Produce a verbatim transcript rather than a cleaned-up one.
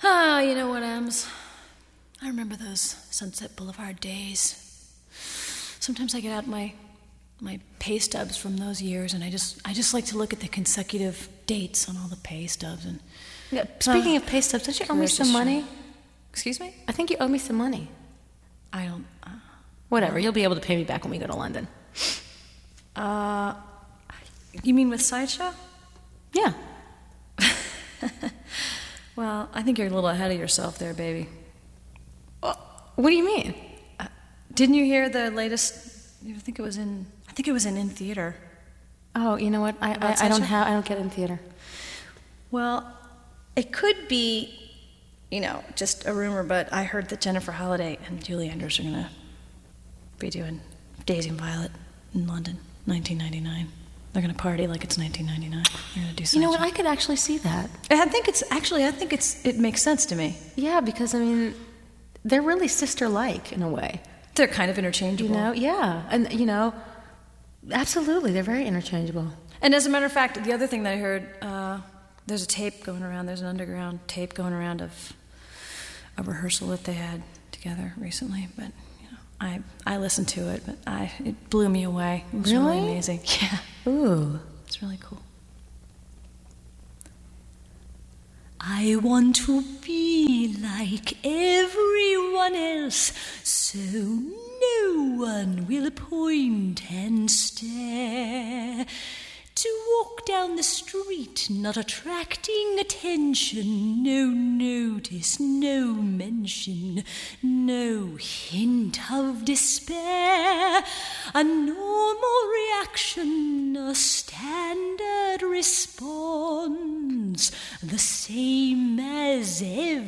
Ah, you know what, Ems? I remember those Sunset Boulevard days. Sometimes I get out my my pay stubs from those years, and I just I just like to look at the consecutive dates on all the pay stubs. And Yeah, speaking uh, of pay stubs, don't you owe me some money? Excuse me? I think you owe me some money. I don't... Uh, Whatever, you'll be able to pay me back when we go to London. Uh, you mean with Sideshow? Yeah. Well, I think you're a little ahead of yourself there, baby. Uh, what do you mean? Uh, didn't you hear the latest... I think it was in... I think it was in In Theater. Oh, you know what? I I, I don't have... I don't get in theater. Well, it could be, you know, just a rumor, but I heard that Jennifer Holliday and Julie Andrews are going to be doing Daisy and Violet in London, nineteen ninety-nine. They're going to party like it's nineteen ninety-nine. They're going to do something. You know what? I could actually see that. I think it's, actually, I think it's, it makes sense to me. Yeah, because, I mean, they're really sister-like in a way. They're kind of interchangeable. You know? Yeah. And, you know, absolutely, they're very interchangeable. And as a matter of fact, the other thing that I heard, uh, there's a tape going around, there's an underground tape going around of a rehearsal that they had together recently, but, you know, I I listened to it, but I it blew me away. It was really, really amazing. Yeah. Ooh. It's really cool. I want to be like everyone else, so no one will point and stare. To walk down the street, not attracting attention, no notice, no mention, no hint of despair. A normal reaction, a standard response, the same as